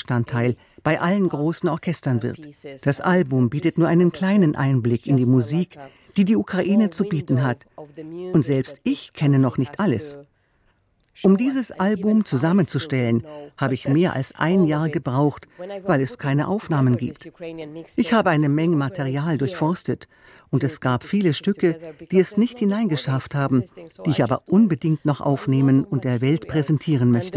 Hauptbestandteil bei allen großen Orchestern wird. Das Album bietet nur einen kleinen Einblick in die Musik, die die Ukraine zu bieten hat. Und selbst ich kenne noch nicht alles. Um dieses Album zusammenzustellen, habe ich mehr als ein Jahr gebraucht, weil es keine Aufnahmen gibt. Ich habe eine Menge Material durchforstet und es gab viele Stücke, die es nicht hineingeschafft haben, die ich aber unbedingt noch aufnehmen und der Welt präsentieren möchte.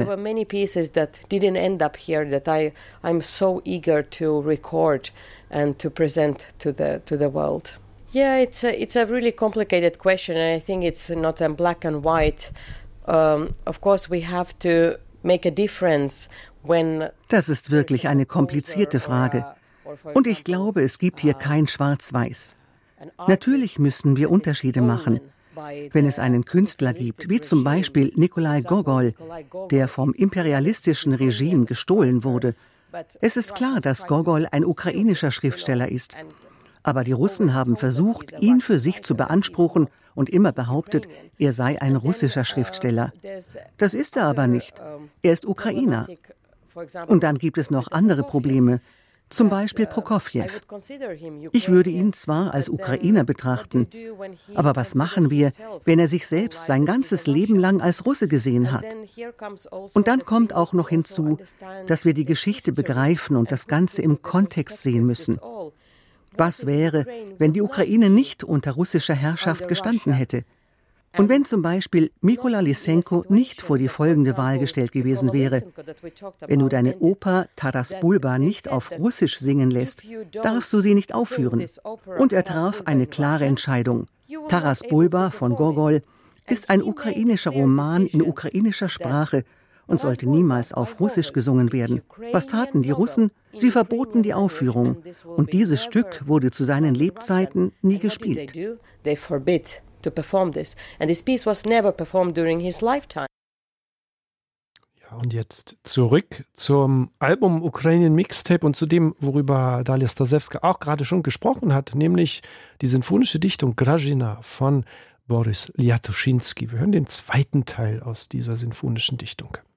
Yeah, it's a really complicated question, and I think it's not a black and white. Of course, we have to make a difference when. Das ist wirklich eine komplizierte Frage. Und ich glaube, es gibt hier kein Schwarz-Weiß. Natürlich müssen wir Unterschiede machen. Wenn es einen Künstler gibt, wie zum Beispiel Nikolai Gogol, der vom imperialistischen Regime gestohlen wurde, es ist klar, dass Gogol ein ukrainischer Schriftsteller ist. Aber die Russen haben versucht, ihn für sich zu beanspruchen und immer behauptet, er sei ein russischer Schriftsteller. Das ist er aber nicht. Er ist Ukrainer. Und dann gibt es noch andere Probleme, zum Beispiel Prokofjew. Ich würde ihn zwar als Ukrainer betrachten, aber was machen wir, wenn er sich selbst sein ganzes Leben lang als Russe gesehen hat? Und dann kommt auch noch hinzu, dass wir die Geschichte begreifen und das Ganze im Kontext sehen müssen. Was wäre, wenn die Ukraine nicht unter russischer Herrschaft gestanden hätte? Und wenn zum Beispiel Mykola Lysenko nicht vor die folgende Wahl gestellt gewesen wäre: Wenn du deine Oper Taras Bulba nicht auf Russisch singen lässt, darfst du sie nicht aufführen. Und er traf eine klare Entscheidung. Taras Bulba von Gogol ist ein ukrainischer Roman in ukrainischer Sprache und sollte niemals auf Russisch gesungen werden. Was taten die Russen? Sie verboten die Aufführung. Und dieses Stück wurde zu seinen Lebzeiten nie gespielt. Ja, und jetzt zurück zum Album Ukrainian Mixtape und zu dem, worüber Dalia Stasevska auch gerade schon gesprochen hat, nämlich die sinfonische Dichtung Grażyna von Boris Liatuszynski. Wir hören den zweiten Teil aus dieser sinfonischen Dichtung.